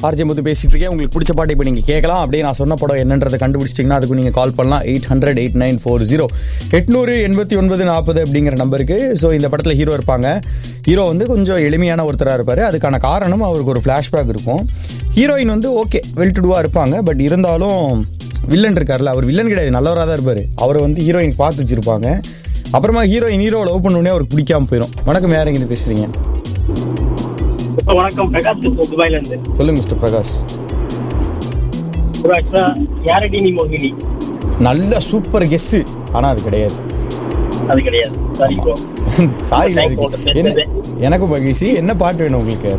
RJ முத்து பேசிட்டு இருக்கேன். உங்களுக்கு பிடிச்ச பாட்டு இப்போ நீங்கள் கேட்கலாம். அப்படியே நான் சொன்ன படம் என்னன்றதை கண்டுபிடிச்சிட்டிங்கன்னா அதுக்கு நீங்கள் கால் பண்ணலாம். 800-8940 800-8940 அப்படிங்கிற நம்பருக்கு. ஸோ இந்த படத்தில் ஹீரோ இருப்பாங்க. ஹீரோ வந்து கொஞ்சம் எளிமையான ஒருத்தராக இருப்பார். அதுக்கான காரணம் அவருக்கு ஒரு ஃப்ளாஷ்பேக் இருக்கும். ஹீரோயின் வந்து ஓகே வெல் டு டூவாக இருப்பாங்க. பட் இருந்தாலும் வில்லன் இருக்கார்ல, அவர் வில்லன் கிடையாது, நல்லவராக தான் இருப்பார். அவரை வந்து ஹீரோயின் பார்த்து வச்சுருப்பாங்க. அப்புறமா ஹீரோயின் ஹீரோவை லவ் பண்ணோடனே அவருக்கு பிடிக்காம போயிடும். வணக்கம், யார் இங்கே பேசுறீங்க? வணக்கம், பிரகாஷ் துபாயில இருந்து. சொல்லுங்க மிஸ்டர் பிரகாஷ். யாரடி நீ மோகினி. நல்ல சூப்பர் கெஸ். ஆனா அது கிடையாது. அது கிடையாது. Sorry bro. சாரி. எனக்கும் பகிசி. என்ன பாட்டு வேணும் உங்களுக்கு?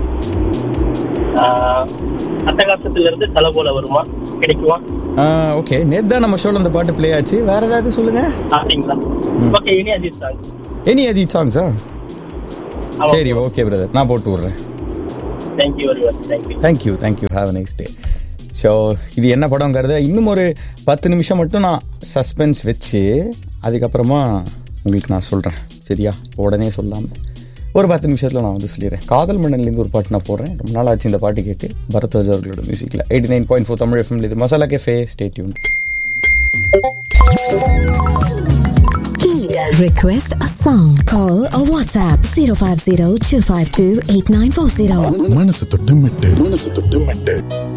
அட்டகாசத்துல இருந்து தலை போல வருமா, கிடைக்குமா? ஓகே, நேத்து தான் நம்ம ஷோல அந்த பாட்டு ப்ளே ஆச்சு. வேற ஏதாவது சொல்லுங்க. அப்படிங்களா? ஓகே, இனி அஜித் சாங். எனி அஜித் சாங்ஸா? சரி, ஓகே பிரதர், நான் போட்டு விடுறேன். Thank you very much. Thank you. Have a nice day. So இது என்ன படங்கிறத இன்னும் ஒரு 10 நிமிஷம் மட்டும் நான் சஸ்பென்ஸ் வச்சு அதுக்கப்புறமா உங்களுக்கு நான் சொல்கிறேன். சரியா? உடனே சொல்லாமல் ஒரு 10 நிமிஷத்தில் நான் வந்து சொல்லிடுறேன். காதல் மன்னன்லேருந்து ஒரு பாட்டு நான் போடுறேன். ரொம்ப நாள் ஆச்சு இந்த பாட்டு கேட்டு. பரத்வாஜ் அவர்களோட மியூசிக்கில் 89.4 தமிழ் எஃப்எம். இது masala cafe. Stay tuned. Request a song. Call or WhatsApp 050-252-8940. மனசு தொட்டு மெட்டு